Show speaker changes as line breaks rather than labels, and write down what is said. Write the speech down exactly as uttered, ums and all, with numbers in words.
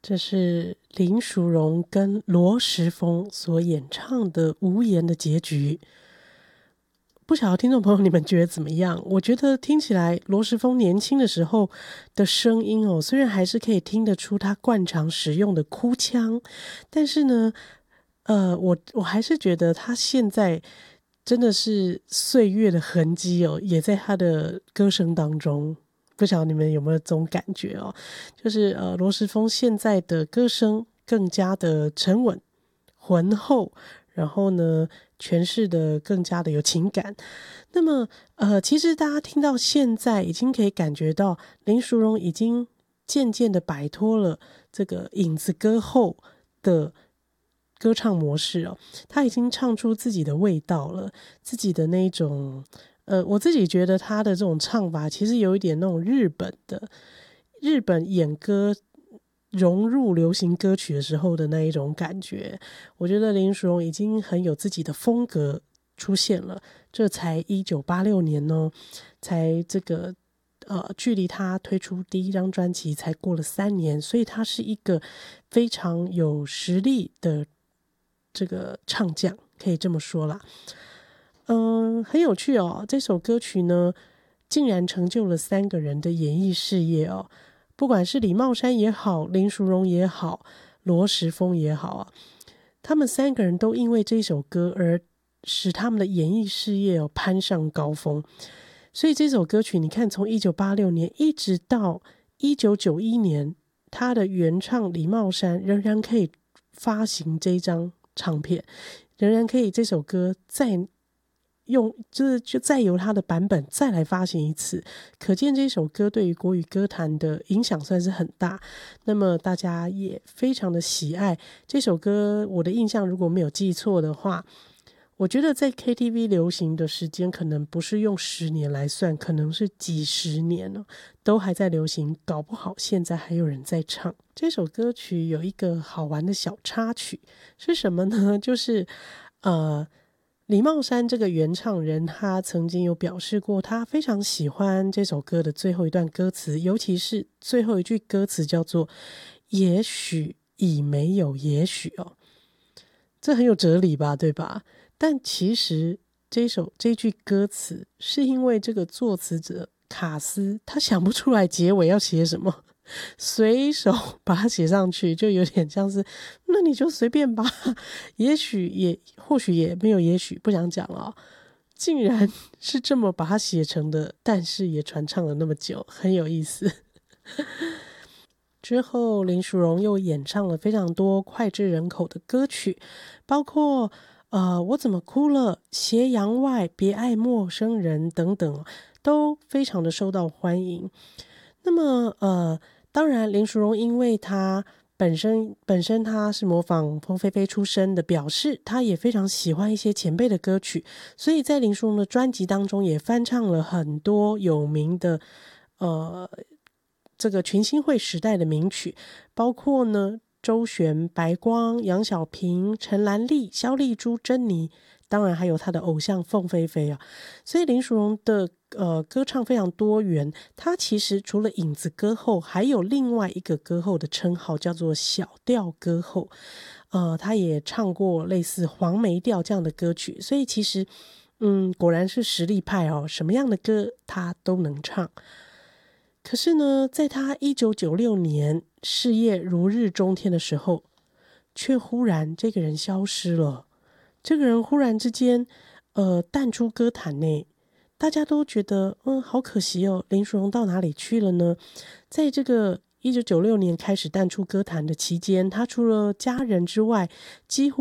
这是林淑荣跟罗时丰所演唱的《无言的结局》。不晓得听众朋友你们觉得怎么样？我觉得听起来罗时丰年轻的时候的声音哦，虽然还是可以听得出他惯常使用的哭腔，但是呢，呃，我我还是觉得他现在真的是岁月的痕迹哦，也在他的歌声当中。不晓得你们有没有这种感觉哦？就是呃，罗时丰现在的歌声更加的沉稳、浑厚，然后呢，诠释的更加的有情感。那么呃，其实大家听到现在已经可以感觉到林淑荣已经渐渐的摆脱了这个影子歌后的歌唱模式哦，他已经唱出自己的味道了，自己的那一种呃，我自己觉得他的这种唱法其实有一点那种日本的日本演歌融入流行歌曲的时候的那一种感觉。我觉得林淑荣已经很有自己的风格出现了，这才一九八六年哦，才这个呃，距离他推出第一张专辑才过了三年，所以他是一个非常有实力的这个唱将，可以这么说啦。嗯，很有趣哦，这首歌曲呢，竟然成就了三个人的演艺事业哦。不管是李茂山也好，林淑荣也好，罗时丰也好啊，他们三个人都因为这首歌而使他们的演艺事业哦攀上高峰。所以这首歌曲，你看，从一九八六年一直到一九九一年，他的原唱李茂山仍然可以发行这张唱片，仍然可以这首歌再用就是就再由他的版本再来发行一次，可见这首歌对于国语歌坛的影响算是很大。那么大家也非常的喜爱这首歌。我的印象如果没有记错的话，我觉得在 K T V 流行的时间可能不是用十年来算，可能是几十年了，都还在流行，搞不好现在还有人在唱。这首歌曲有一个好玩的小插曲是什么呢？就是呃李茂山这个原唱人，他曾经有表示过，他非常喜欢这首歌的最后一段歌词，尤其是最后一句歌词叫做“也许已没有也许”哦，这很有哲理吧，对吧？但其实这首这句歌词是因为这个作词者卡斯他想不出来结尾要写什么，随手把它写上去，就有点像是那你就随便吧，也许也或许也没有也许，不想讲了哦，竟然是这么把它写成的，但是也传唱了那么久，很有意思。之后林淑荣又演唱了非常多脍炙人口的歌曲，包括呃我怎么哭了、斜阳外、别爱陌生人等等，都非常的受到欢迎。那么呃当然林淑荣因为她本身本身她是模仿凤飞飞出身的，表示她也非常喜欢一些前辈的歌曲，所以在林淑荣的专辑当中也翻唱了很多有名的呃这个群星会时代的名曲，包括呢周璇、白光、杨小萍、陈兰丽、萧丽珠、珍妮，当然还有她的偶像凤飞飞啊。所以林淑荣的呃歌唱非常多元，她其实除了影子歌后，还有另外一个歌后的称号叫做小调歌后。呃，她也唱过类似黄梅调这样的歌曲，所以其实嗯果然是实力派哦，什么样的歌她都能唱。可是呢，在他一九九六年事业如日中天的时候，却忽然这个人消失了。这个人忽然之间，呃，淡出歌坛内，大家都觉得，嗯，好可惜哦，林淑荣到哪里去了呢？在这个一九九六年开始淡出歌坛的期间，他除了家人之外，几乎